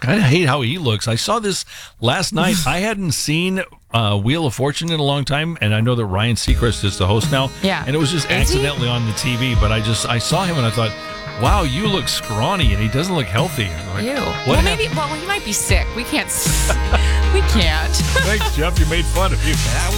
kind of hate how he looks. I saw this last night. I hadn't seen Wheel of Fortune in a long time, and I know that Ryan Seacrest is the host now. Yeah. And it was just accidentally on the TV, but I saw him and I thought, wow, you look scrawny, and he doesn't look healthy. Like, Ew. What Well, he might be sick. We can't. We can't. Thanks, Jeff. You made fun of you.